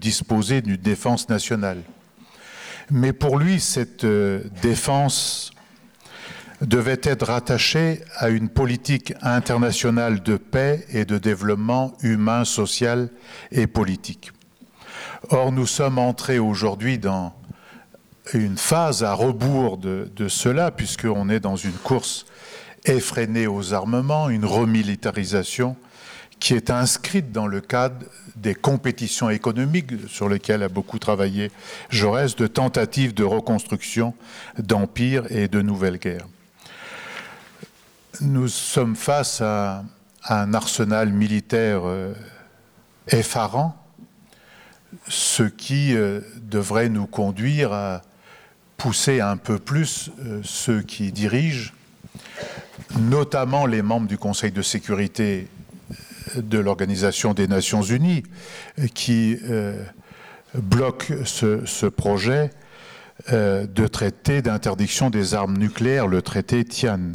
disposer d'une défense nationale. Mais pour lui, cette défense devait être rattachée à une politique internationale de paix et de développement humain, social et politique. Or, nous sommes entrés aujourd'hui dans une phase à rebours de cela, puisqu'on est dans une course effrénée aux armements, une remilitarisation qui est inscrite dans le cadre des compétitions économiques sur lesquelles a beaucoup travaillé Jaurès, de tentatives de reconstruction d'empires et de nouvelles guerres. Nous sommes face à un arsenal militaire effarant, ce qui devrait nous conduire à pousser un peu plus ceux qui dirigent, notamment les membres du Conseil de sécurité de l'Organisation des Nations Unies, qui bloquent ce projet de traité d'interdiction des armes nucléaires, le traité Tian.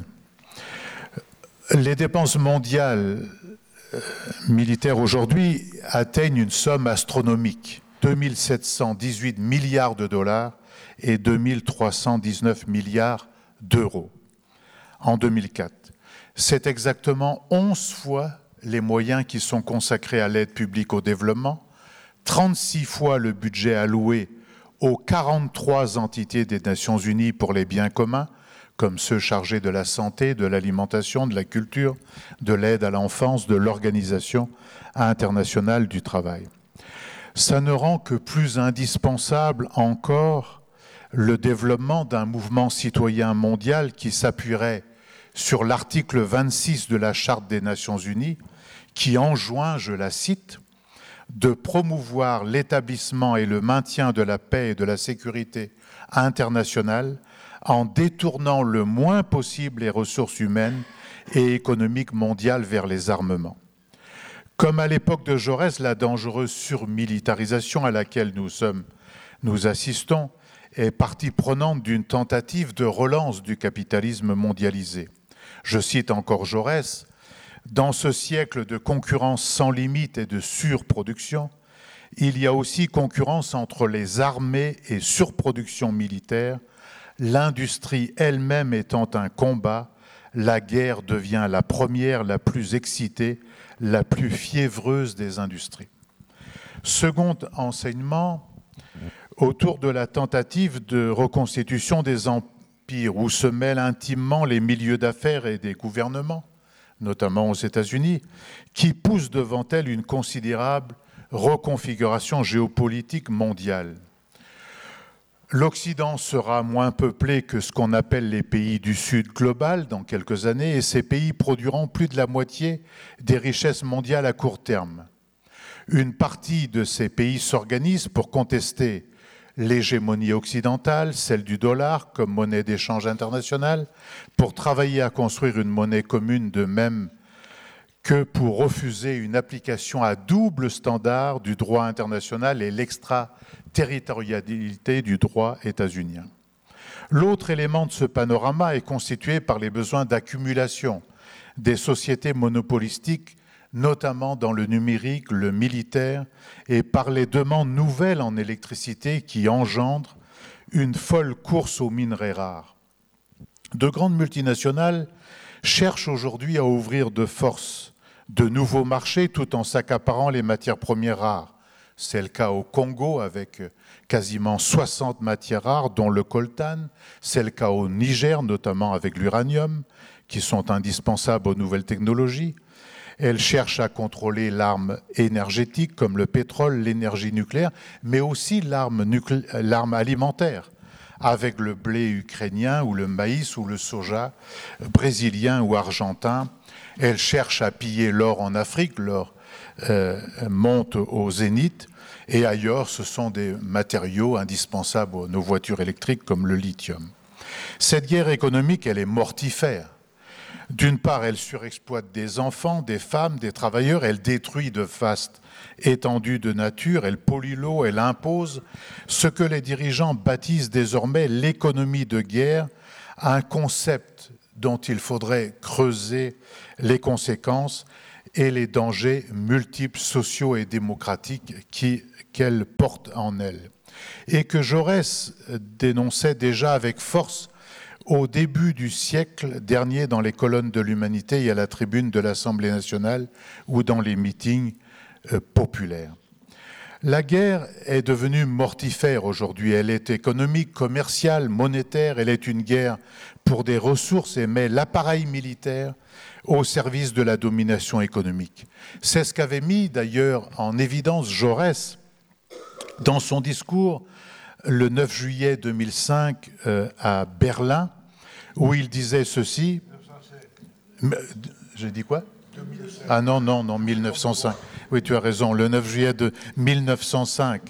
Les dépenses mondiales militaires aujourd'hui atteignent une somme astronomique, 2 718 milliards de dollars et 2 319 milliards d'euros en 2004. C'est exactement 11 fois les moyens qui sont consacrés à l'aide publique au développement, 36 fois le budget alloué aux 43 entités des Nations Unies pour les biens communs, comme ceux chargés de la santé, de l'alimentation, de la culture, de l'aide à l'enfance, de l'Organisation internationale du travail. Ça ne rend que plus indispensable encore le développement d'un mouvement citoyen mondial qui s'appuierait sur l'article 26 de la Charte des Nations Unies, qui enjoint, je la cite, de promouvoir l'établissement et le maintien de la paix et de la sécurité internationale en détournant le moins possible les ressources humaines et économiques mondiales vers les armements. Comme à l'époque de Jaurès, la dangereuse surmilitarisation à laquelle nous assistons est partie prenante d'une tentative de relance du capitalisme mondialisé. Je cite encore Jaurès, « Dans ce siècle de concurrence sans limite et de surproduction, il y a aussi concurrence entre les armées et surproduction militaire. L'industrie elle-même étant un combat, la guerre devient la première, la plus excitée, la plus fiévreuse des industries. » Second enseignement, autour de la tentative de reconstitution des empires où se mêlent intimement les milieux d'affaires et des gouvernements, notamment aux États-Unis, qui poussent devant elles une considérable reconfiguration géopolitique mondiale. L'Occident sera moins peuplé que ce qu'on appelle les pays du Sud global dans quelques années, et ces pays produiront plus de la moitié des richesses mondiales à court terme. Une partie de ces pays s'organise pour contester l'hégémonie occidentale, celle du dollar comme monnaie d'échange internationale, pour travailler à construire une monnaie commune, de même que pour refuser une application à double standard du droit international et l'extraterritorialité du droit états-unien. L'autre élément de ce panorama est constitué par les besoins d'accumulation des sociétés monopolistiques, notamment dans le numérique, le militaire, et par les demandes nouvelles en électricité qui engendrent une folle course aux minerais rares. De grandes multinationales cherchent aujourd'hui à ouvrir de force de nouveaux marchés tout en s'accaparant les matières premières rares. C'est le cas au Congo avec quasiment 60 matières rares, dont le coltan. C'est le cas au Niger, notamment avec l'uranium, qui sont indispensables aux nouvelles technologies. Elle cherche à contrôler l'arme énergétique comme le pétrole, l'énergie nucléaire, mais aussi l'arme alimentaire, avec le blé ukrainien ou le maïs ou le soja brésilien ou argentin. Elle cherche à piller l'or en Afrique, l'or monte au zénith, et ailleurs ce sont des matériaux indispensables à nos voitures électriques comme le lithium. Cette guerre économique, elle est mortifère. D'une part, elle surexploite des enfants, des femmes, des travailleurs, elle détruit de vastes étendues de nature, elle pollue l'eau, elle impose ce que les dirigeants baptisent désormais l'économie de guerre, un concept dont il faudrait creuser les conséquences et les dangers multiples sociaux et démocratiques qu'elle porte en elle, et que Jaurès dénonçait déjà avec force au début du siècle dernier dans les colonnes de l'Humanité et à la tribune de l'Assemblée nationale ou dans les meetings populaires. La guerre est devenue mortifère aujourd'hui. Elle est économique, commerciale, monétaire. Elle est une guerre pour des ressources et met l'appareil militaire au service de la domination économique. C'est ce qu'avait mis d'ailleurs en évidence Jaurès dans son discours le 9 juillet 2005 à Berlin, où il disait ceci. J'ai dit quoi ? 2005. Ah non, 1905. Oui, tu as raison. Le 9 juillet de 1905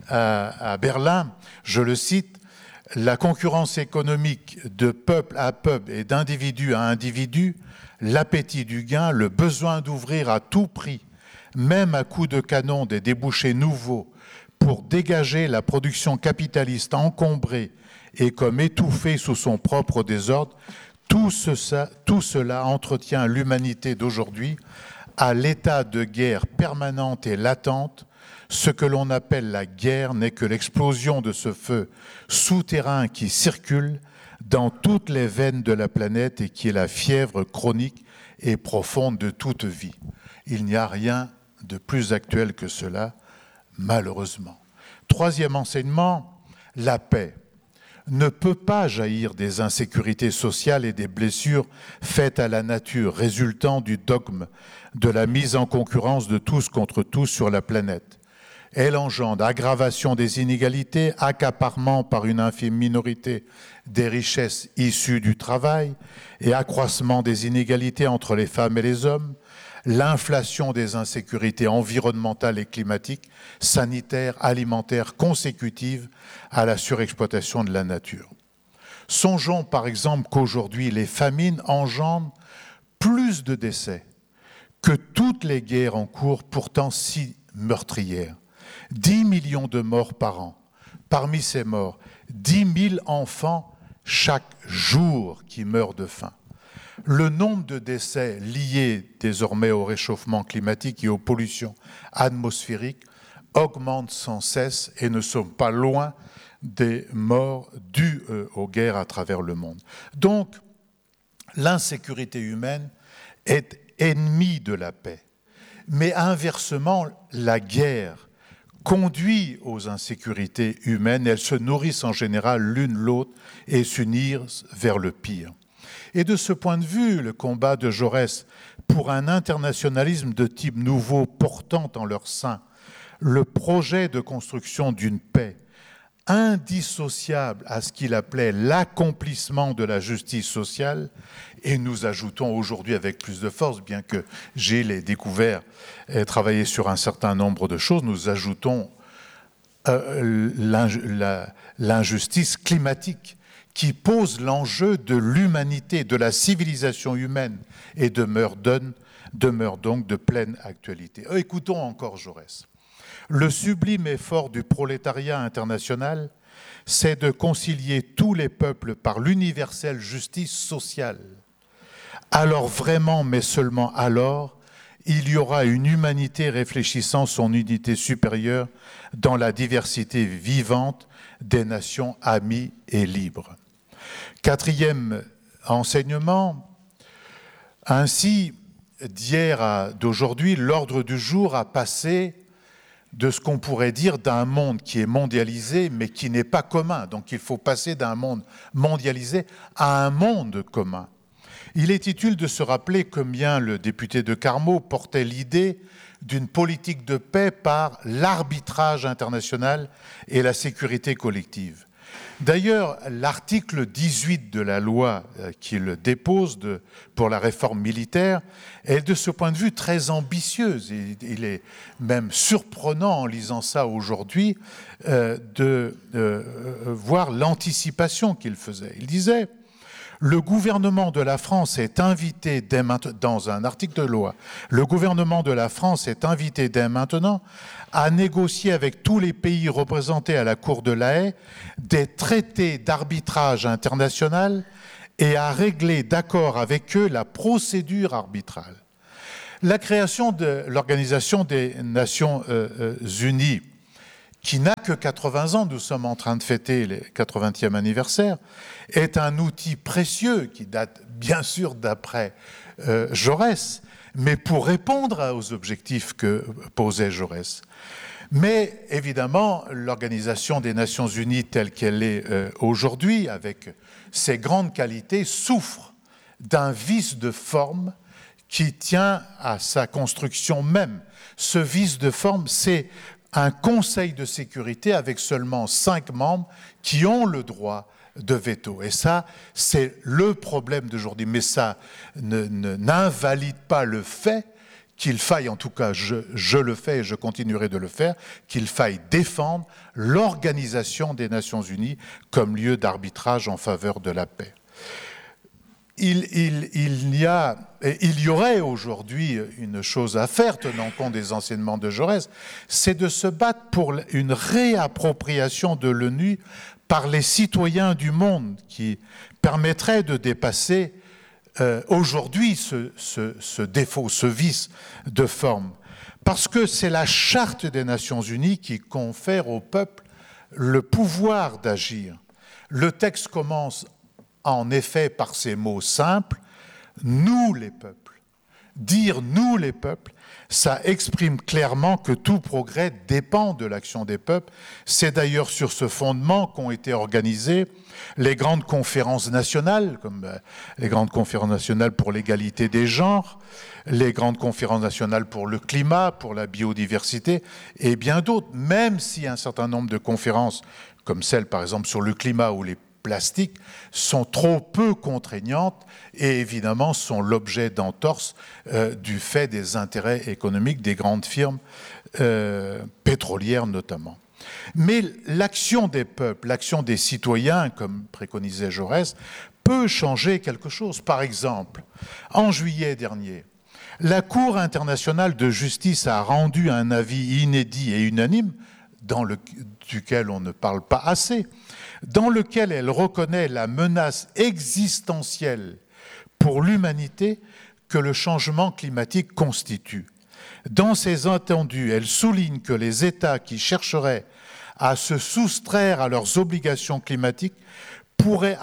à Berlin, je le cite, « La concurrence économique de peuple à peuple et d'individu à individu, l'appétit du gain, le besoin d'ouvrir à tout prix, même à coups de canon, des débouchés nouveaux, pour dégager la production capitaliste encombrée et comme étouffée sous son propre désordre, tout cela entretient l'humanité d'aujourd'hui à l'état de guerre permanente et latente. Ce que l'on appelle la guerre n'est que l'explosion de ce feu souterrain qui circule dans toutes les veines de la planète et qui est la fièvre chronique et profonde de toute vie. Il n'y a rien de plus actuel que cela, malheureusement. Troisième enseignement, la paix ne peut pas jaillir des insécurités sociales et des blessures faites à la nature, résultant du dogme de la mise en concurrence de tous contre tous sur la planète. Elle engendre aggravation des inégalités, accaparement par une infime minorité des richesses issues du travail et accroissement des inégalités entre les femmes et les hommes, l'inflation des insécurités environnementales et climatiques, sanitaires, alimentaires, consécutives à la surexploitation de la nature. Songeons par exemple qu'aujourd'hui, les famines engendrent plus de décès que toutes les guerres en cours, pourtant si meurtrières. 10 millions de morts par an. Parmi ces morts, 10 000 enfants chaque jour qui meurent de faim. Le nombre de décès liés désormais au réchauffement climatique et aux pollutions atmosphériques augmente sans cesse et ne sommes pas loin des morts dues aux guerres à travers le monde. Donc, l'insécurité humaine est ennemie de la paix. Mais inversement, la guerre conduit aux insécurités humaines. Elles se nourrissent en général l'une l'autre et s'unissent vers le pire. Et de ce point de vue, le combat de Jaurès pour un internationalisme de type nouveau portant en leur sein le projet de construction d'une paix indissociable à ce qu'il appelait l'accomplissement de la justice sociale, et nous ajoutons aujourd'hui avec plus de force, bien que Gilles ait découvert et travaillé sur un certain nombre de choses, nous ajoutons l'injustice climatique qui pose l'enjeu de l'humanité, de la civilisation humaine et demeure donc de pleine actualité. Écoutons encore Jaurès. Le sublime effort du prolétariat international, c'est de concilier tous les peuples par l'universelle justice sociale. Alors vraiment, mais seulement alors, il y aura une humanité réfléchissant son unité supérieure dans la diversité vivante des nations amies et libres. Quatrième enseignement, ainsi, d'hier à d'aujourd'hui, l'ordre du jour a passé de ce qu'on pourrait dire d'un monde qui est mondialisé mais qui n'est pas commun. Donc il faut passer d'un monde mondialisé à un monde commun. Il est utile de se rappeler combien le député de Carmaux portait l'idée d'une politique de paix par l'arbitrage international et la sécurité collective. D'ailleurs, l'article 18 de la loi qu'il dépose pour la réforme militaire est de ce point de vue très ambitieuse. Il est même surprenant en lisant ça aujourd'hui de voir l'anticipation qu'il faisait. Il disait « Le gouvernement de la France est invité dès maintenant, dans un article de loi, le gouvernement de la France est invité dès maintenant à négocier avec tous les pays représentés à la Cour de la Haye des traités d'arbitrage international et à régler d'accord avec eux la procédure arbitrale. La création de l'Organisation des Nations Unies, qui n'a que 80 ans, nous sommes en train de fêter le 80e anniversaire, est un outil précieux qui date bien sûr d'après Jaurès, mais pour répondre aux objectifs que posait Jaurès. Mais évidemment, l'Organisation des Nations Unies telle qu'elle est aujourd'hui, avec ses grandes qualités, souffre d'un vice de forme qui tient à sa construction même. Ce vice de forme, c'est un conseil de sécurité avec seulement 5 membres qui ont le droit de veto. Et ça, c'est le problème d'aujourd'hui. Mais ça n'invalide pas le fait qu'il faille, en tout cas je le fais et je continuerai de le faire, qu'il faille défendre l'Organisation des Nations Unies comme lieu d'arbitrage en faveur de la paix. Il y aurait aujourd'hui une chose à faire, tenant compte des enseignements de Jaurès, c'est de se battre pour une réappropriation de l'ONU par les citoyens du monde qui permettrait de dépasser aujourd'hui ce défaut, ce vice de forme. Parce que c'est la Charte des Nations Unies qui confère au peuple le pouvoir d'agir. Le texte commence en effet par ces mots simples, « nous les peuples ». Dire « nous les peuples », ça exprime clairement que tout progrès dépend de l'action des peuples. C'est d'ailleurs sur ce fondement qu'ont été organisées les grandes conférences nationales, comme les grandes conférences nationales pour l'égalité des genres, les grandes conférences nationales pour le climat, pour la biodiversité, et bien d'autres, même si un certain nombre de conférences, comme celle par exemple sur le climat ou les plastiques, sont trop peu contraignantes et évidemment sont l'objet d'entorses du fait des intérêts économiques des grandes firmes pétrolières notamment. Mais l'action des peuples, l'action des citoyens, comme préconisait Jaurès, peut changer quelque chose. Par exemple, en juillet dernier, la Cour internationale de justice a rendu un avis inédit et unanime, duquel on ne parle pas assez, dans lequel elle reconnaît la menace existentielle pour l'humanité que le changement climatique constitue. Dans ses entendus, elle souligne que les États qui chercheraient à se soustraire à leurs obligations climatiques pourraient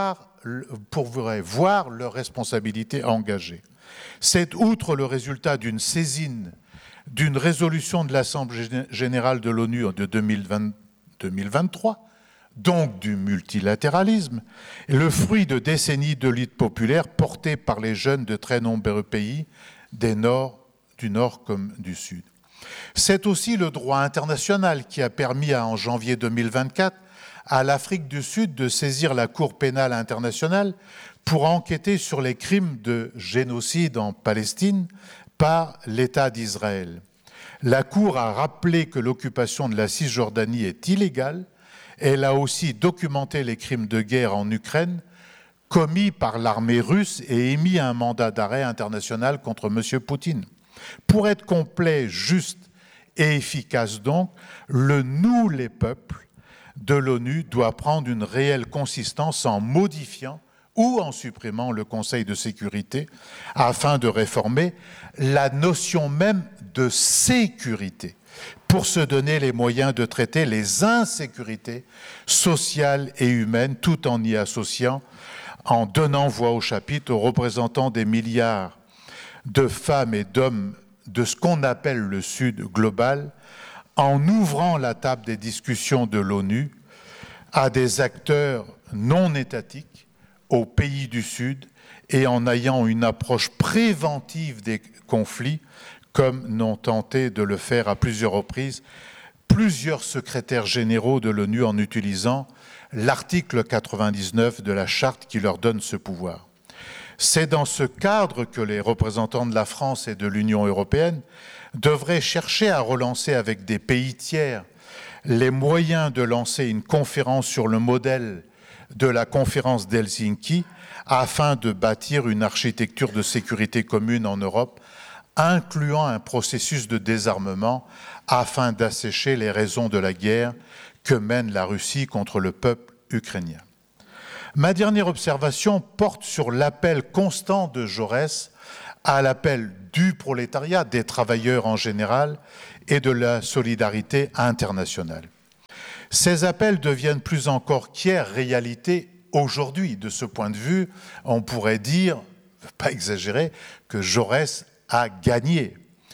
voir leurs responsabilités engagées. C'est outre le résultat d'une saisine d'une résolution de l'Assemblée générale de l'ONU de 2023, donc du multilatéralisme, le fruit de décennies de lutte populaire portée par les jeunes de très nombreux pays du Nord comme du Sud. C'est aussi le droit international qui a permis en janvier 2024 à l'Afrique du Sud de saisir la Cour pénale internationale pour enquêter sur les crimes de génocide en Palestine par l'État d'Israël. La Cour a rappelé que l'occupation de la Cisjordanie est illégale. Elle a aussi documenté les crimes de guerre en Ukraine commis par l'armée russe et émis un mandat d'arrêt international contre M. Poutine. Pour être complet, juste et efficace donc, le « nous les peuples » de l'ONU doit prendre une réelle consistance en modifiant ou en supprimant le Conseil de sécurité afin de réformer la notion même de sécurité pour se donner les moyens de traiter les insécurités sociales et humaines tout en y associant, en donnant voix au chapitre aux représentants des milliards de femmes et d'hommes de ce qu'on appelle le Sud global, en ouvrant la table des discussions de l'ONU à des acteurs non étatiques, aux pays du Sud, et en ayant une approche préventive des conflits, comme n'ont tenté de le faire à plusieurs reprises plusieurs secrétaires généraux de l'ONU en utilisant l'article 99 de la Charte qui leur donne ce pouvoir. C'est dans ce cadre que les représentants de la France et de l'Union européenne devraient chercher à relancer avec des pays tiers les moyens de lancer une conférence sur le modèle de la conférence d'Helsinki afin de bâtir une architecture de sécurité commune en Europe, incluant un processus de désarmement afin d'assécher les raisons de la guerre que mène la Russie contre le peuple ukrainien. Ma dernière observation porte sur l'appel constant de Jaurès à l'appel du prolétariat, des travailleurs en général et de la solidarité internationale. Ces appels deviennent plus encore qu'hier réalité aujourd'hui. De ce point de vue, on pourrait dire, pas exagérer, que Jaurès a gagné.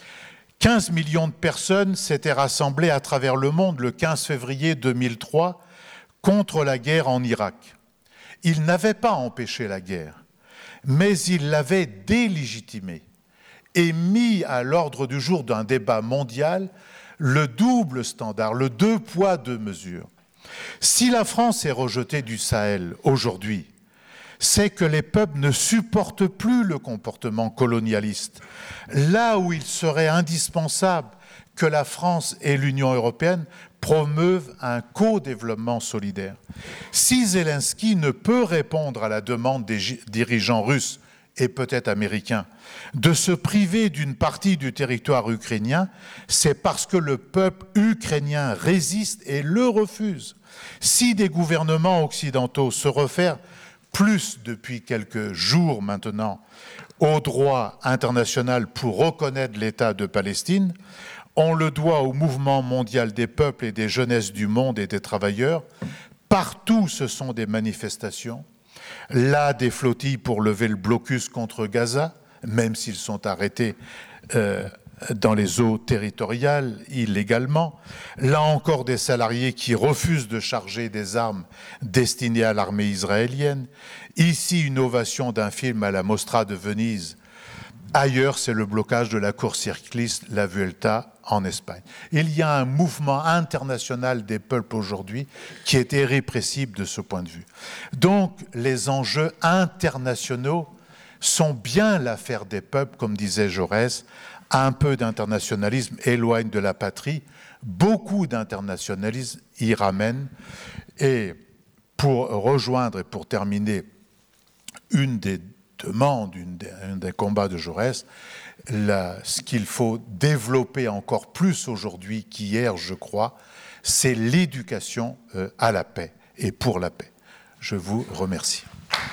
15 millions de personnes s'étaient rassemblées à travers le monde le 15 février 2003 contre la guerre en Irak. Il n'avait pas empêché la guerre, mais il l'avait délégitimée et mis à l'ordre du jour d'un débat mondial le double standard, le 2 poids, 2 mesures. Si la France est rejetée du Sahel aujourd'hui, c'est que les peuples ne supportent plus le comportement colonialiste, là où il serait indispensable que la France et l'Union européenne promeuvent un co-développement solidaire. Si Zelensky ne peut répondre à la demande des dirigeants russes et peut-être américains de se priver d'une partie du territoire ukrainien, c'est parce que le peuple ukrainien résiste et le refuse. Si des gouvernements occidentaux se réfèrent plus depuis quelques jours maintenant au droit international pour reconnaître l'État de Palestine, on le doit au mouvement mondial des peuples et des jeunesses du monde et des travailleurs. Partout, ce sont des manifestations. Là, des flottilles pour lever le blocus contre Gaza, même s'ils sont arrêtés dans les eaux territoriales illégalement. Là encore, des salariés qui refusent de charger des armes destinées à l'armée israélienne. Ici, une ovation d'un film à la Mostra de Venise. Ailleurs, c'est le blocage de la course cycliste, la Vuelta, en Espagne. Il y a un mouvement international des peuples aujourd'hui qui est irrépressible de ce point de vue. Donc, les enjeux internationaux sont bien l'affaire des peuples, comme disait Jaurès. Un peu d'internationalisme éloigne de la patrie, beaucoup d'internationalisme y ramène. Et pour rejoindre et pour terminer, une des demandes, un des combats de Jaurès, ce qu'il faut développer encore plus aujourd'hui qu'hier, je crois, c'est l'éducation à la paix et pour la paix. Je vous remercie.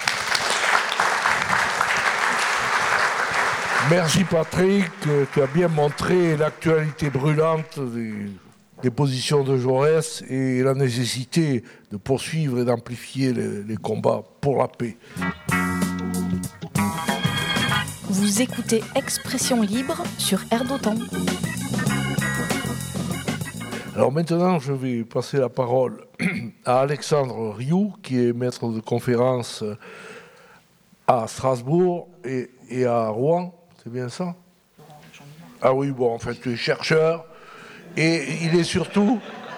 Merci Patrick, tu as bien montré l'actualité brûlante des positions de Jaurès et la nécessité de poursuivre et d'amplifier les combats pour la paix. Vous écoutez Expression libre sur Air d'Otan. Alors maintenant, je vais passer la parole à Alexandre Rioux, qui est maître de conférence à Strasbourg et à Rouen. C'est bien ça? Ah oui, bon, en fait, tu es chercheur et il est surtout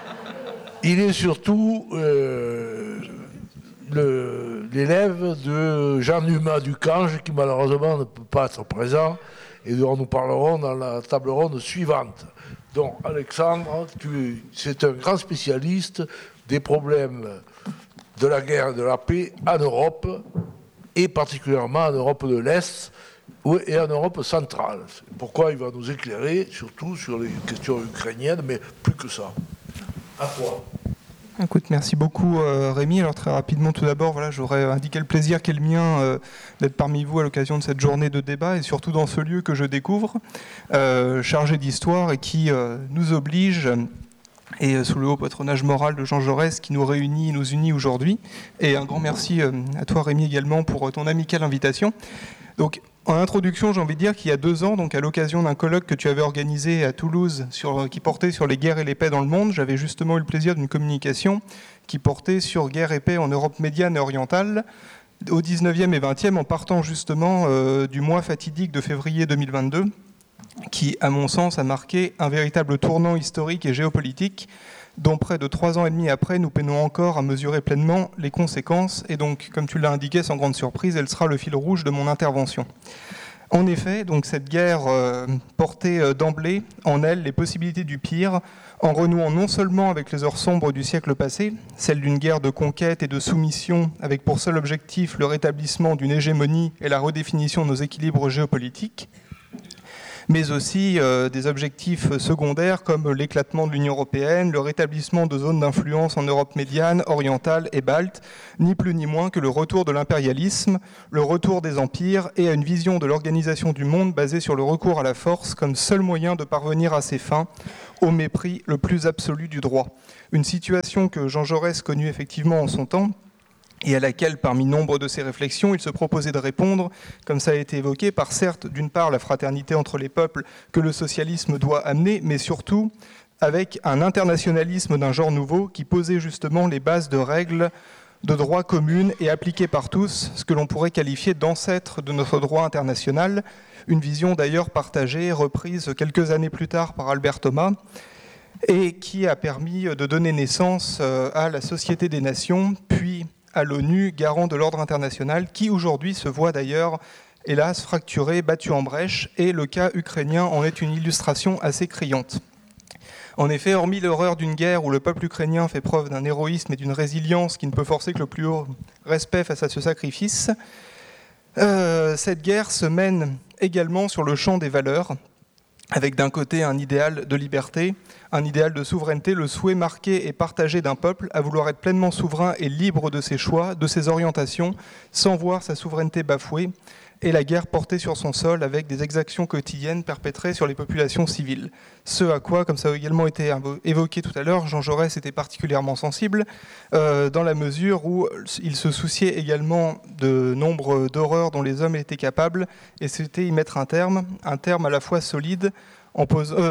l'élève de Jean-Humain Ducange qui malheureusement ne peut pas être présent et dont nous parlerons dans la table ronde suivante. Donc Alexandre, c'est un grand spécialiste des problèmes de la guerre et de la paix en Europe et particulièrement en Europe de l'Est et en Europe centrale. Pourquoi il va nous éclairer surtout sur les questions ukrainiennes, mais plus que ça. À toi. Écoute, merci beaucoup Rémi. Alors très rapidement, tout d'abord, voilà, j'aurais indiqué le plaisir qu'est le mien d'être parmi vous à l'occasion de cette journée de débat et surtout dans ce lieu que je découvre, chargé d'histoire et qui nous oblige, et sous le haut patronage moral de Jean Jaurès qui nous unit aujourd'hui. Et un grand merci à toi Rémi également pour ton amicale invitation. Donc, en introduction, j'ai envie de dire qu'il y a 2 ans, donc à l'occasion d'un colloque que tu avais organisé à Toulouse qui portait sur les guerres et les paix dans le monde, j'avais justement eu le plaisir d'une communication qui portait sur guerre et paix en Europe médiane et orientale au 19e et 20e, en partant justement du mois fatidique de février 2022, qui, à mon sens, a marqué un véritable tournant historique et géopolitique dont près de 3 ans et demi après, nous peinons encore à mesurer pleinement les conséquences. Et donc, comme tu l'as indiqué, sans grande surprise, elle sera le fil rouge de mon intervention. En effet, donc, cette guerre portait d'emblée en elle les possibilités du pire, en renouant non seulement avec les heures sombres du siècle passé, celle d'une guerre de conquête et de soumission, avec pour seul objectif le rétablissement d'une hégémonie et la redéfinition de nos équilibres géopolitiques, mais aussi des objectifs secondaires comme l'éclatement de l'Union européenne, le rétablissement de zones d'influence en Europe médiane, orientale et balte, ni plus ni moins que le retour de l'impérialisme, le retour des empires et à une vision de l'organisation du monde basée sur le recours à la force comme seul moyen de parvenir à ses fins, au mépris le plus absolu du droit. Une situation que Jean Jaurès connut effectivement en son temps, et à laquelle, parmi nombre de ses réflexions, il se proposait de répondre, comme ça a été évoqué, par certes, d'une part, la fraternité entre les peuples que le socialisme doit amener, mais surtout avec un internationalisme d'un genre nouveau qui posait justement les bases de règles de droit communes et appliquées par tous, ce que l'on pourrait qualifier d'ancêtre de notre droit international, une vision d'ailleurs partagée, reprise quelques années plus tard par Albert Thomas, et qui a permis de donner naissance à la Société des Nations, puis à l'ONU, garant de l'ordre international, qui aujourd'hui se voit d'ailleurs, hélas, fracturé, battu en brèche, et le cas ukrainien en est une illustration assez criante. En effet, hormis l'horreur d'une guerre où le peuple ukrainien fait preuve d'un héroïsme et d'une résilience qui ne peut forcer que le plus haut respect face à ce sacrifice, cette guerre se mène également sur le champ des valeurs, avec d'un côté un idéal de liberté, un idéal de souveraineté, le souhait marqué et partagé d'un peuple à vouloir être pleinement souverain et libre de ses choix, de ses orientations, sans voir sa souveraineté bafouée, et la guerre portée sur son sol avec des exactions quotidiennes perpétrées sur les populations civiles. Ce à quoi, comme ça a également été évoqué tout à l'heure, Jean Jaurès était particulièrement sensible, dans la mesure où il se souciait également de nombre d'horreurs dont les hommes étaient capables, et c'était y mettre un terme à la fois solide, en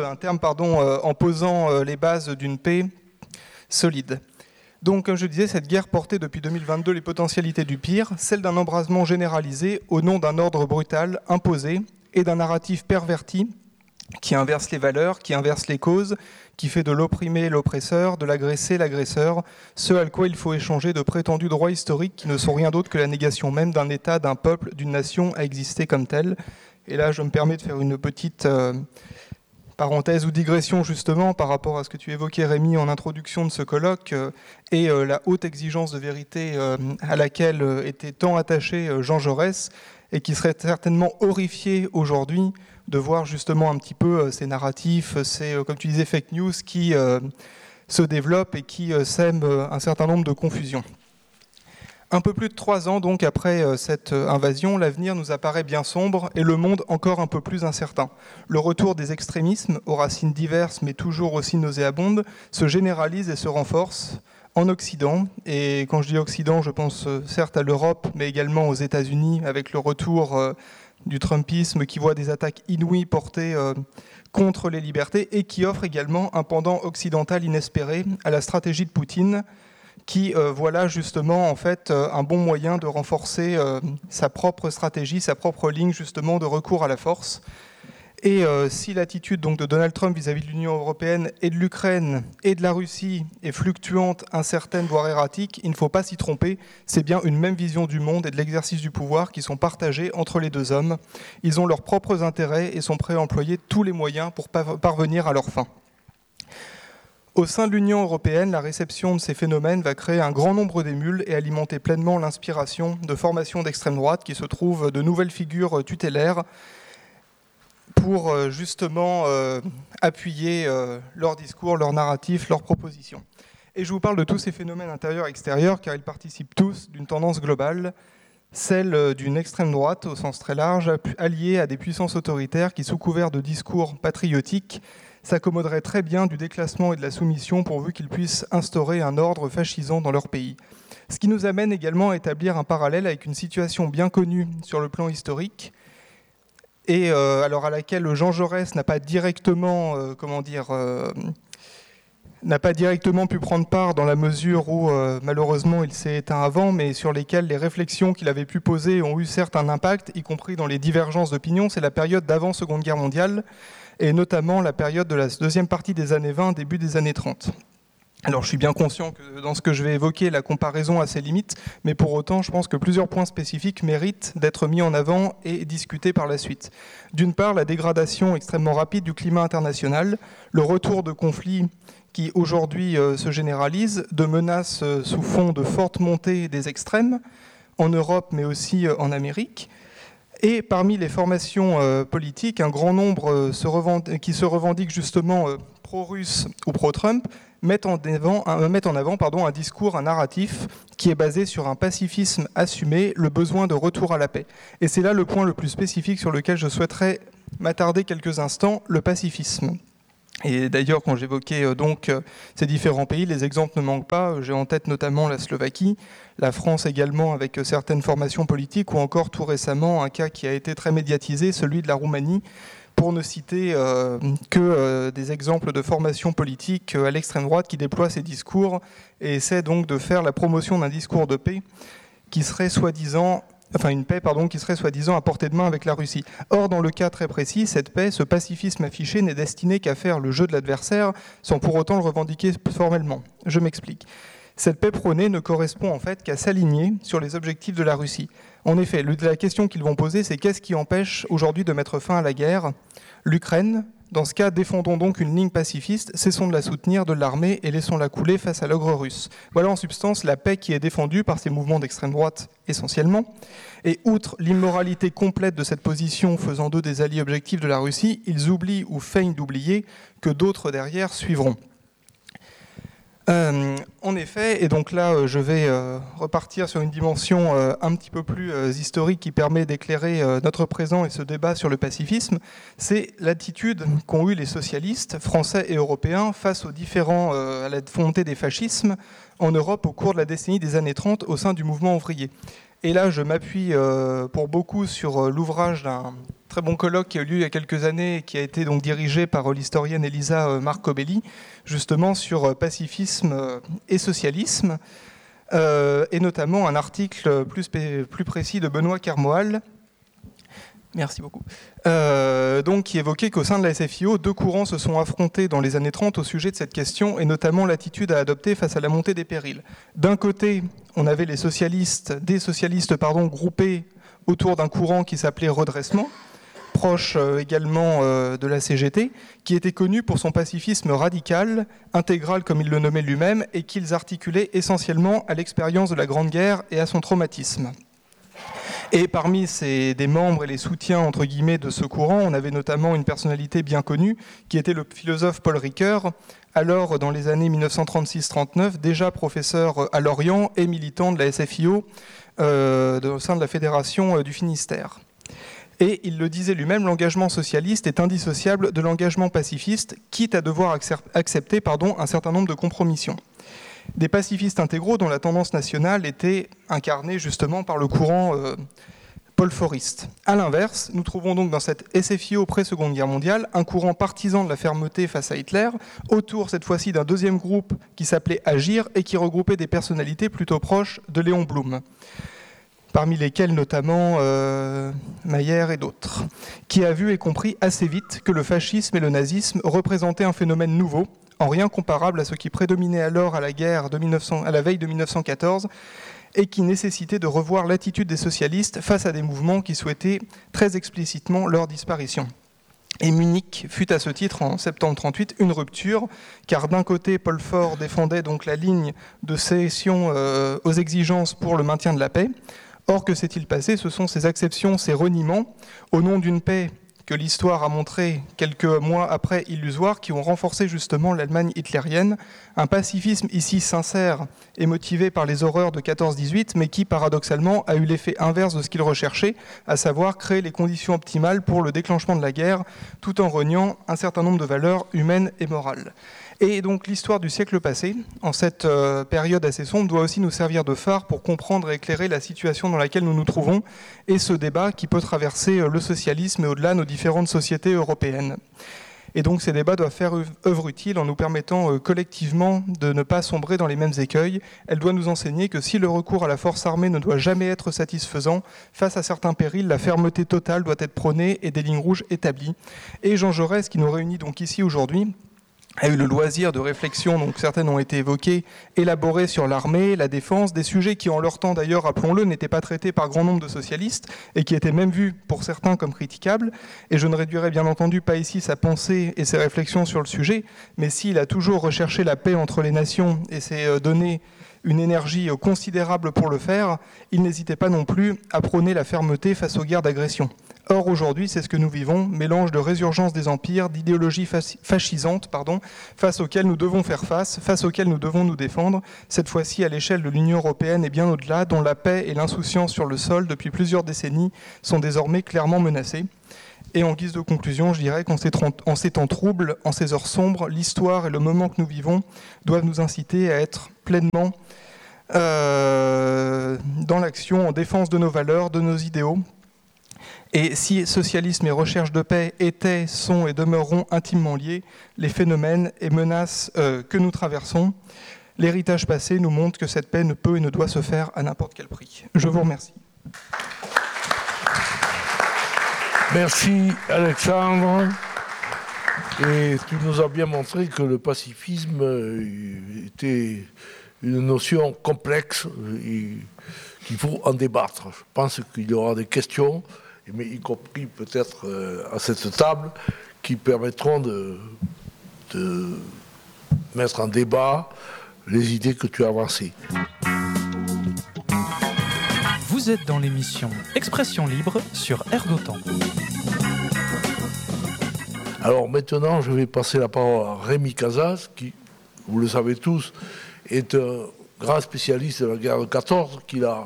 posant les bases d'une paix solide. Donc, comme je disais, cette guerre portait depuis 2022 les potentialités du pire, celle d'un embrasement généralisé au nom d'un ordre brutal, imposé, et d'un narratif perverti qui inverse les valeurs, qui inverse les causes, qui fait de l'opprimé l'oppresseur, de l'agressé l'agresseur, ce à quoi il faut échanger de prétendus droits historiques qui ne sont rien d'autre que la négation même d'un État, d'un peuple, d'une nation à exister comme tel. Et là, je me permets de faire une petite parenthèse ou digression justement par rapport à ce que tu évoquais, Rémi, en introduction de ce colloque, et la haute exigence de vérité à laquelle était tant attaché Jean Jaurès, et qui serait certainement horrifié aujourd'hui de voir justement un petit peu ces narratifs, ces, comme tu disais, fake news qui se développent et qui sèment un certain nombre de confusions. Un peu plus de 3 ans donc après cette invasion, l'avenir nous apparaît bien sombre et le monde encore un peu plus incertain. Le retour des extrémismes, aux racines diverses mais toujours aussi nauséabondes, se généralise et se renforce en Occident. Et quand je dis Occident, je pense certes à l'Europe, mais également aux États-Unis, avec le retour du trumpisme qui voit des attaques inouïes portées contre les libertés et qui offre également un pendant occidental inespéré à la stratégie de Poutine, qui voilà justement en fait un bon moyen de renforcer sa propre stratégie, sa propre ligne justement de recours à la force. Et si l'attitude donc de Donald Trump vis-à-vis de l'Union européenne et de l'Ukraine et de la Russie est fluctuante, incertaine, voire erratique, il ne faut pas s'y tromper, c'est bien une même vision du monde et de l'exercice du pouvoir qui sont partagés entre les deux hommes. Ils ont leurs propres intérêts et sont prêts à employer tous les moyens pour parvenir à leurs fins. Au sein de l'Union européenne, la réception de ces phénomènes va créer un grand nombre d'émules et alimenter pleinement l'inspiration de formations d'extrême droite qui se trouvent de nouvelles figures tutélaires pour justement appuyer leur discours, leur narratif, leurs propositions. Et je vous parle de tous ces phénomènes intérieurs et extérieurs car ils participent tous d'une tendance globale, celle d'une extrême droite au sens très large, alliée à des puissances autoritaires qui, sous couvert de discours patriotiques, s'accommoderaient très bien du déclassement et de la soumission pourvu qu'ils puissent instaurer un ordre fascisant dans leur pays. Ce qui nous amène également à établir un parallèle avec une situation bien connue sur le plan historique, et alors à laquelle Jean Jaurès n'a pas directement, n'a pas directement pu prendre part dans la mesure où malheureusement il s'est éteint avant, mais sur lesquelles les réflexions qu'il avait pu poser ont eu certes un impact, y compris dans les divergences d'opinion. C'est la période d'avant Seconde Guerre mondiale, et notamment la période de la deuxième partie des années 20, début des années 30. Alors je suis bien conscient que dans ce que je vais évoquer, la comparaison a ses limites, mais pour autant je pense que plusieurs points spécifiques méritent d'être mis en avant et discutés par la suite. D'une part, la dégradation extrêmement rapide du climat international, le retour de conflits qui aujourd'hui se généralisent, de menaces sous fond de forte montée des extrêmes, en Europe mais aussi en Amérique, Et parmi les formations politiques, un grand nombre qui se revendiquent justement pro-russe ou pro-Trump mettent en avant un discours, un narratif qui est basé sur un pacifisme assumé, le besoin de retour à la paix. Et c'est là le point le plus spécifique sur lequel je souhaiterais m'attarder quelques instants, le pacifisme. Et d'ailleurs, quand j'évoquais ces différents pays, les exemples ne manquent pas. J'ai en tête notamment la Slovaquie, la France également avec certaines formations politiques, ou encore tout récemment un cas qui a été très médiatisé, celui de la Roumanie, pour ne citer que des exemples de formations politiques à l'extrême droite qui déploient ces discours et essaient donc de faire la promotion d'un discours de paix qui serait soi-disant qui serait soi-disant à portée de main avec la Russie. Or, dans le cas très précis, cette paix, ce pacifisme affiché n'est destiné qu'à faire le jeu de l'adversaire sans pour autant le revendiquer formellement. Je m'explique. Cette paix prônée ne correspond en fait qu'à s'aligner sur les objectifs de la Russie. En effet, la question qu'ils vont poser, c'est qu'est-ce qui empêche aujourd'hui de mettre fin à la guerre ? L'Ukraine. Dans ce cas, défendons donc une ligne pacifiste, cessons de la soutenir, de l'armer et laissons-la couler face à l'ogre russe. Voilà en substance la paix qui est défendue par ces mouvements d'extrême droite essentiellement. Et outre l'immoralité complète de cette position faisant d'eux des alliés objectifs de la Russie, ils oublient ou feignent d'oublier que d'autres derrière suivront. En effet, et donc là je vais repartir sur une dimension un petit peu plus historique qui permet d'éclairer notre présent et ce débat sur le pacifisme, c'est l'attitude qu'ont eu les socialistes français et européens face aux différents, à la volonté des fascismes en Europe au cours de la décennie des années 30 au sein du mouvement ouvrier. Et là je m'appuie pour beaucoup sur l'ouvrage d'un très bon colloque qui a eu lieu il y a quelques années et qui a été donc dirigé par l'historienne Elisa Marcobelli, justement sur pacifisme et socialisme, et notamment un article plus précis de Benoît Kermoal. Merci beaucoup. Donc, qui évoquait qu'au sein de la SFIO, deux courants se sont affrontés dans les années 30 au sujet de cette question, et notamment l'attitude à adopter face à la montée des périls. D'un côté, on avait des socialistes groupés autour d'un courant qui s'appelait redressement, proche également de la CGT, qui était connu pour son pacifisme radical, intégral comme il le nommait lui-même, et qu'ils articulaient essentiellement à l'expérience de la Grande Guerre et à son traumatisme. Et parmi des membres et les soutiens entre guillemets de ce courant, on avait notamment une personnalité bien connue, qui était le philosophe Paul Ricoeur, alors dans les années 1936-39, déjà professeur à Lorient et militant de la SFIO au sein de la Fédération du Finistère. Et il le disait lui-même, l'engagement socialiste est indissociable de l'engagement pacifiste, quitte à devoir accepter un certain nombre de compromissions. Des pacifistes intégraux dont la tendance nationale était incarnée justement par le courant paul-foriste. A l'inverse, nous trouvons donc dans cette SFIO pré-Seconde Guerre mondiale un courant partisan de la fermeté face à Hitler, autour cette fois-ci d'un deuxième groupe qui s'appelait Agir et qui regroupait des personnalités plutôt proches de Léon Blum, parmi lesquels notamment Mayer et d'autres, qui a vu et compris assez vite que le fascisme et le nazisme représentaient un phénomène nouveau, en rien comparable à ce qui prédominait alors à la veille de 1914, et qui nécessitait de revoir l'attitude des socialistes face à des mouvements qui souhaitaient très explicitement leur disparition. Et Munich fut à ce titre, en septembre 1938, une rupture, car d'un côté, Paul Faure défendait donc la ligne de cession aux exigences pour le maintien de la paix. Or, que s'est-il passé ? Ce sont ces acceptions, ces reniements, au nom d'une paix que l'histoire a montré quelques mois après illusoire, qui ont renforcé justement l'Allemagne hitlérienne, un pacifisme ici sincère et motivé par les horreurs de 14-18, mais qui paradoxalement a eu l'effet inverse de ce qu'il recherchait, à savoir créer les conditions optimales pour le déclenchement de la guerre, tout en reniant un certain nombre de valeurs humaines et morales. Et donc l'histoire du siècle passé, en cette période assez sombre, doit aussi nous servir de phare pour comprendre et éclairer la situation dans laquelle nous nous trouvons et ce débat qui peut traverser le socialisme et au-delà nos différentes sociétés européennes. Et donc ces débats doivent faire œuvre utile en nous permettant collectivement de ne pas sombrer dans les mêmes écueils. Elle doit nous enseigner que si le recours à la force armée ne doit jamais être satisfaisant, face à certains périls, la fermeté totale doit être prônée et des lignes rouges établies. Et Jean Jaurès, qui nous réunit donc ici aujourd'hui, a eu le loisir de réflexion, donc certaines ont été évoquées, élaborées sur l'armée, la défense, des sujets qui en leur temps d'ailleurs, rappelons-le, n'étaient pas traités par grand nombre de socialistes et qui étaient même vus pour certains comme critiquables. Et je ne réduirai bien entendu pas ici sa pensée et ses réflexions sur le sujet, mais s'il a toujours recherché la paix entre les nations et s'est donné une énergie considérable pour le faire, il n'hésitait pas non plus à prôner la fermeté face aux guerres d'agression. Or, aujourd'hui, c'est ce que nous vivons, mélange de résurgence des empires, d'idéologies fascisantes, face auxquelles nous devons faire face auxquelles nous devons nous défendre, cette fois-ci à l'échelle de l'Union européenne et bien au-delà, dont la paix et l'insouciance sur le sol, depuis plusieurs décennies, sont désormais clairement menacées. Et en guise de conclusion, je dirais qu'en ces temps troubles, en ces heures sombres, l'histoire et le moment que nous vivons doivent nous inciter à être pleinement dans l'action en défense de nos valeurs, de nos idéaux. Et si socialisme et recherche de paix étaient, sont et demeureront intimement liés, les phénomènes et menaces que nous traversons, l'héritage passé nous montre que cette paix ne peut et ne doit se faire à n'importe quel prix. Je vous remercie. Merci Alexandre. Et tu nous as bien montré que le pacifisme était une notion complexe et qu'il faut en débattre. Je pense qu'il y aura des questions, mais y compris peut-être à cette table, qui permettront de mettre en débat les idées que tu as avancées. Vous êtes dans l'émission Expression libre sur Air d'Otan. Alors maintenant, je vais passer la parole à Rémi Casas, qui, vous le savez tous, est un grand spécialiste de la guerre de 14, qui a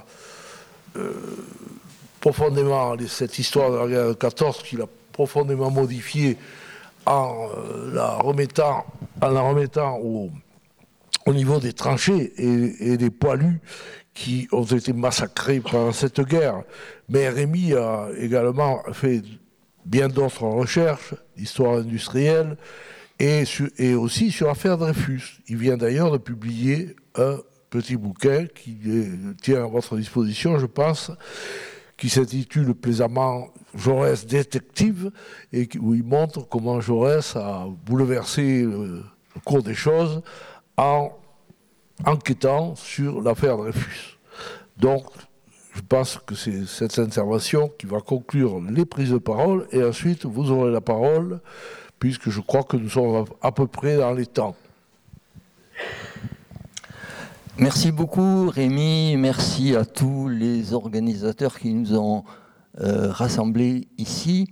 profondément, cette histoire de la guerre de 14, qu'il a profondément modifiée en la remettant au niveau des tranchées et des poilus qui ont été massacrés pendant cette guerre. Mais Rémi a également fait bien d'autres recherches, d'histoire industrielle, et aussi sur l'affaire Dreyfus. Il vient d'ailleurs de publier un petit bouquin qui tient à votre disposition, je pense, qui s'intitule plaisamment Jaurès détective, et où il montre comment Jaurès a bouleversé le cours des choses en enquêtant sur l'affaire Dreyfus. Donc, je pense que c'est cette intervention qui va conclure les prises de parole, et ensuite vous aurez la parole, puisque je crois que nous sommes à peu près dans les temps. Merci beaucoup Rémi, merci à tous les organisateurs qui nous ont rassemblés ici.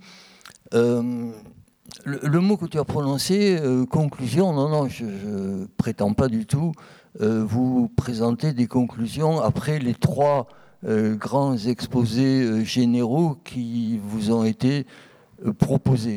Le mot que tu as prononcé, conclusion, non, je prétends pas du tout vous présenter des conclusions après les trois grands exposés généraux qui vous ont été proposés.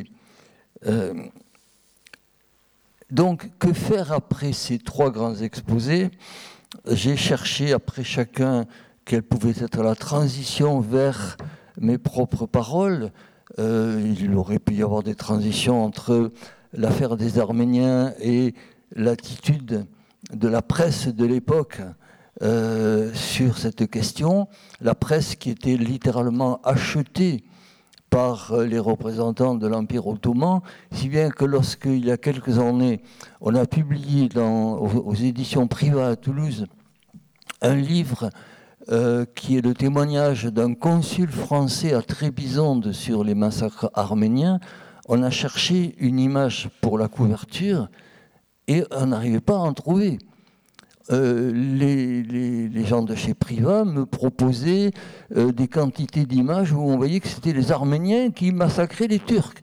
Donc, que faire après ces trois grands exposés ? J'ai cherché après chacun quelle pouvait être la transition vers mes propres paroles. Il aurait pu y avoir des transitions entre l'affaire des Arméniens et l'attitude de la presse de l'époque sur cette question. La presse qui était littéralement achetée par les représentants de l'Empire ottoman, si bien que lorsqu'il y a quelques années, on a publié aux éditions Privat à Toulouse un livre qui est le témoignage d'un consul français à Trébizonde sur les massacres arméniens, on a cherché une image pour la couverture et on n'arrivait pas à en trouver. Les gens de chez Privat me proposaient des quantités d'images où on voyait que c'était les Arméniens qui massacraient les Turcs.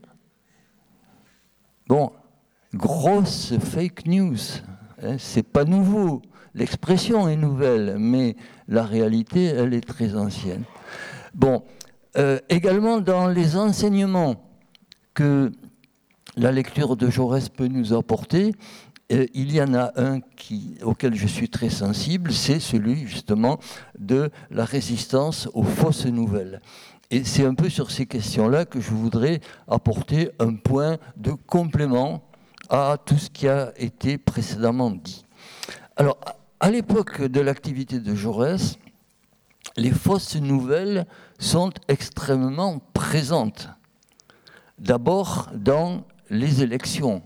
Bon, grosse fake news, hein, c'est pas nouveau. L'expression est nouvelle, mais la réalité, elle est très ancienne. Bon, également dans les enseignements que la lecture de Jaurès peut nous apporter, il y en a un auquel je suis très sensible, c'est celui justement de la résistance aux fausses nouvelles. Et c'est un peu sur ces questions-là que je voudrais apporter un point de complément à tout ce qui a été précédemment dit. Alors, à l'époque de l'activité de Jaurès, les fausses nouvelles sont extrêmement présentes. D'abord dans les élections.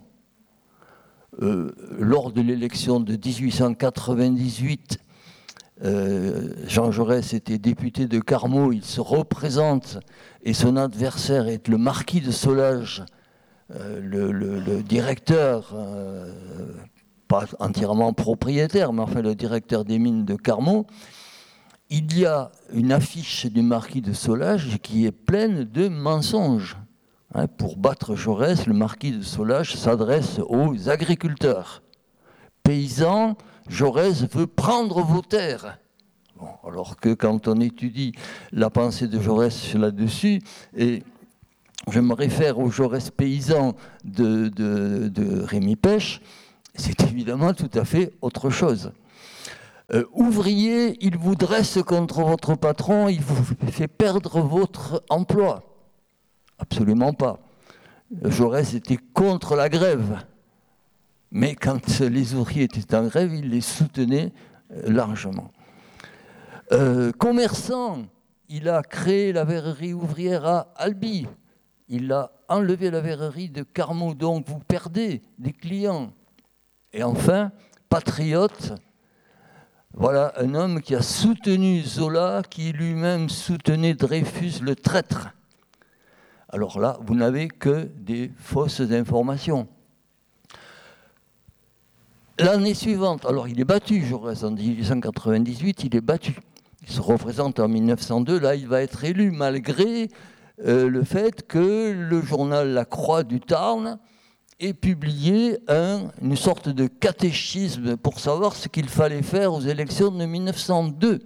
Lors de l'élection de 1898, Jean Jaurès était député de Carmaux, il se représente et son adversaire est le marquis de Solages, le directeur pas entièrement propriétaire, mais enfin le directeur des mines de Carmaux, il y a une affiche du marquis de Solages qui est pleine de mensonges. Pour battre Jaurès, le marquis de Solages s'adresse aux agriculteurs. Paysans, Jaurès veut prendre vos terres. Bon, alors que quand on étudie la pensée de Jaurès là-dessus, et je me réfère au Jaurès paysan de Rémi Pêche, c'est évidemment tout à fait autre chose. Ouvrier, il vous dresse contre votre patron, il vous fait perdre votre emploi. Absolument pas. Jaurès était contre la grève. Mais quand les ouvriers étaient en grève, il les soutenait largement. Commerçant, il a créé la verrerie ouvrière à Albi. Il a enlevé la verrerie de Carmaux, donc vous perdez des clients. Et enfin, patriote, voilà un homme qui a soutenu Zola, qui lui-même soutenait Dreyfus, le traître. Alors là, vous n'avez que des fausses informations. L'année suivante, alors il est battu, Jaurès, en 1898, il est battu. Il se représente en 1902, là il va être élu malgré le fait que le journal La Croix du Tarn ait publié une sorte de catéchisme pour savoir ce qu'il fallait faire aux élections de 1902.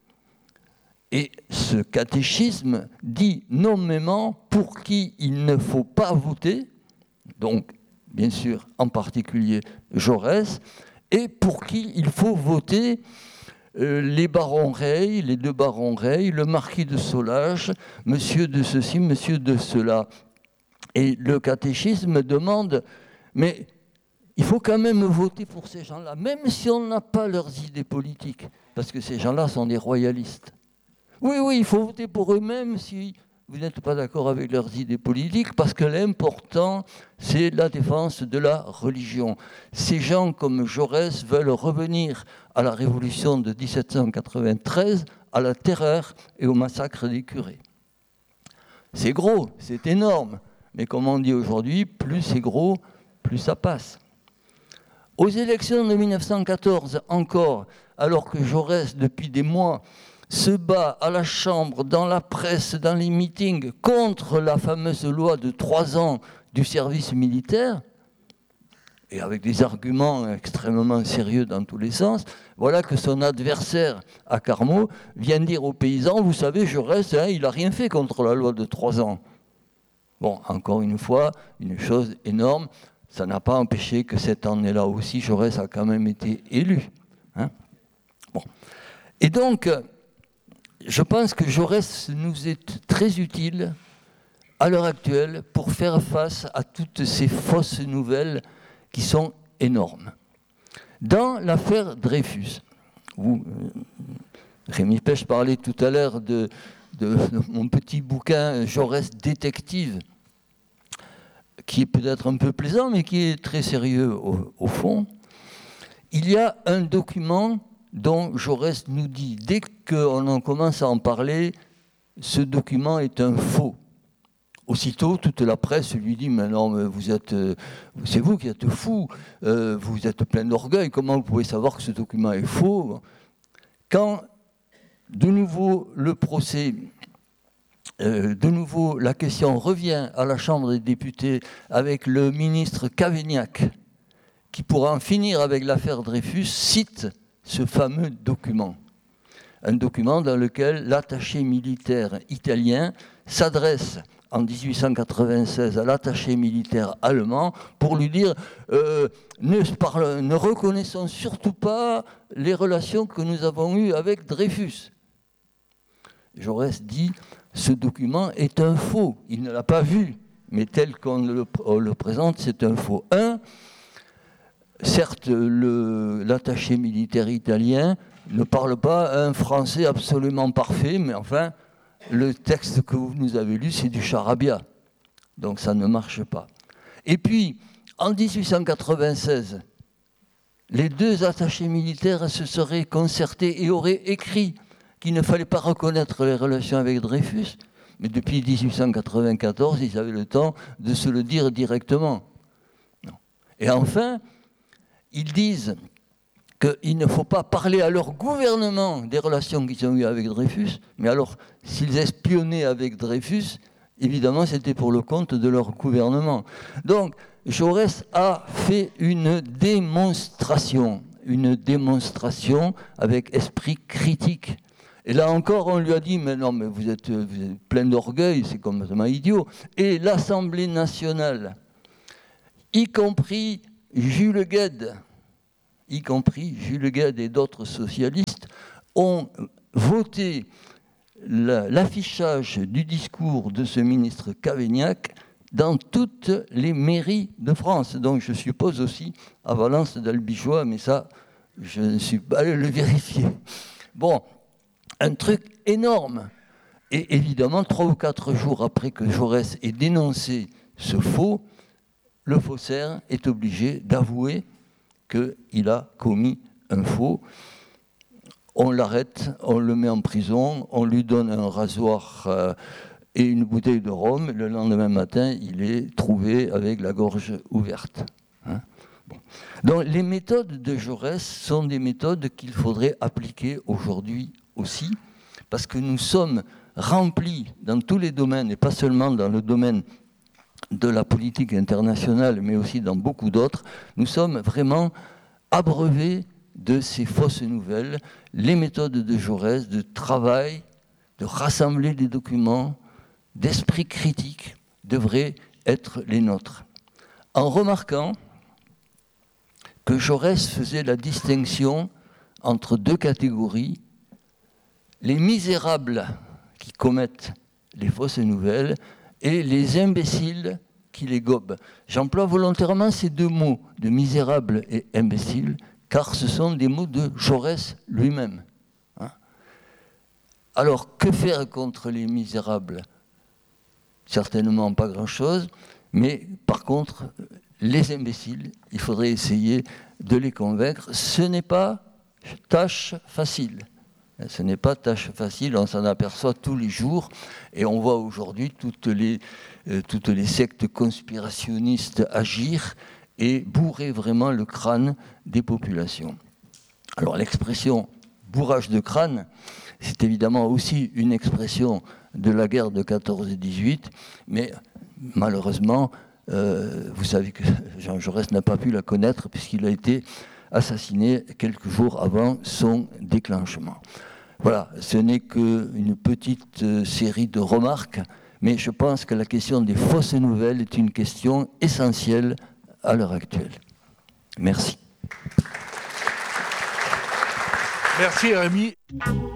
Et ce catéchisme dit nommément pour qui il ne faut pas voter, donc bien sûr en particulier Jaurès, et pour qui il faut voter les barons Reille, les deux barons Reille, le marquis de Solages, monsieur de ceci, monsieur de cela. Et le catéchisme demande, mais il faut quand même voter pour ces gens-là, même si on n'a pas leurs idées politiques, parce que ces gens-là sont des royalistes. Oui, il faut voter pour eux-mêmes si vous n'êtes pas d'accord avec leurs idées politiques, parce que l'important, c'est la défense de la religion. Ces gens comme Jaurès veulent revenir à la révolution de 1793, à la terreur et au massacre des curés. C'est gros, c'est énorme, mais comme on dit aujourd'hui, plus c'est gros, plus ça passe. Aux élections de 1914 encore, alors que Jaurès, depuis des mois, se bat à la Chambre, dans la presse, dans les meetings, contre la fameuse loi de 3 ans du service militaire, et avec des arguments extrêmement sérieux dans tous les sens, voilà que son adversaire à Carmaux vient dire aux paysans, vous savez, Jaurès, il n'a rien fait contre la loi de 3 ans. Bon, encore une fois, une chose énorme, ça n'a pas empêché que cette année-là aussi, Jaurès a quand même été élu. Bon. Et donc, je pense que Jaurès nous est très utile à l'heure actuelle pour faire face à toutes ces fausses nouvelles qui sont énormes. Dans l'affaire Dreyfus, où Rémi Pêche parlait tout à l'heure de mon petit bouquin Jaurès détective, qui est peut-être un peu plaisant, mais qui est très sérieux au fond, il y a un document dont Jaurès nous dit, dès qu'on en commence à en parler, ce document est un faux. Aussitôt, toute la presse lui dit, mais non, mais c'est vous qui êtes fou, vous êtes plein d'orgueil, comment vous pouvez savoir que ce document est faux? Quand, de nouveau, le procès, de nouveau, la question revient à la Chambre des députés avec le ministre Cavaignac, qui, pour en finir avec l'affaire Dreyfus, cite ce fameux document. Un document dans lequel l'attaché militaire italien s'adresse en 1896 à l'attaché militaire allemand pour lui dire ne reconnaissons surtout pas les relations que nous avons eues avec Dreyfus. Jaurès dit ce document est un faux. Il ne l'a pas vu, mais tel qu'on le présente, c'est un faux. Certes, l'attaché militaire italien ne parle pas un français absolument parfait, mais enfin, le texte que vous nous avez lu, c'est du charabia. Donc ça ne marche pas. Et puis, en 1896, les deux attachés militaires se seraient concertés et auraient écrit qu'il ne fallait pas reconnaître les relations avec Dreyfus, mais depuis 1894, ils avaient le temps de se le dire directement. Non. Et enfin, ils disent qu'il ne faut pas parler à leur gouvernement des relations qu'ils ont eues avec Dreyfus, mais alors, s'ils espionnaient avec Dreyfus, évidemment, c'était pour le compte de leur gouvernement. Donc, Jaurès a fait une démonstration avec esprit critique. Et là encore, on lui a dit, mais non, mais vous êtes plein d'orgueil, c'est complètement idiot. Et l'Assemblée nationale, y compris Jules Guesde et d'autres socialistes, ont voté l'affichage du discours de ce ministre Cavaignac dans toutes les mairies de France. Donc je suppose aussi à Valence d'Albigeois, mais ça, je ne suis pas allé le vérifier. Bon, un truc énorme. Et évidemment, 3 ou 4 jours après que Jaurès ait dénoncé ce faux, le faussaire est obligé d'avouer qu'il a commis un faux. On l'arrête, on le met en prison, on lui donne un rasoir et une bouteille de rhum. Le lendemain matin, il est trouvé avec la gorge ouverte. Bon. Donc les méthodes de Jaurès sont des méthodes qu'il faudrait appliquer aujourd'hui aussi, parce que nous sommes remplis dans tous les domaines, et pas seulement dans le domaine de la politique internationale, mais aussi dans beaucoup d'autres, nous sommes vraiment abreuvés de ces fausses nouvelles. Les méthodes de Jaurès, de travail, de rassembler des documents, d'esprit critique, devraient être les nôtres. En remarquant que Jaurès faisait la distinction entre 2 catégories, les misérables qui commettent les fausses nouvelles et les imbéciles qui les gobent. J'emploie volontairement ces 2 mots, de misérable et imbécile, car ce sont des mots de Jaurès lui-même. Alors, que faire contre les misérables ? Certainement pas grand-chose, mais par contre, les imbéciles, il faudrait essayer de les convaincre. Ce n'est pas tâche facile. Ce n'est pas tâche facile, on s'en aperçoit tous les jours, et on voit aujourd'hui toutes les sectes conspirationnistes agir et bourrer vraiment le crâne des populations. Alors l'expression « bourrage de crâne », c'est évidemment aussi une expression de la guerre de 14-18, mais malheureusement, vous savez que Jean Jaurès n'a pas pu la connaître puisqu'il a été assassiné quelques jours avant son déclenchement. Voilà, ce n'est qu'une petite série de remarques, mais je pense que la question des fausses nouvelles est une question essentielle à l'heure actuelle. Merci. Merci Rémi.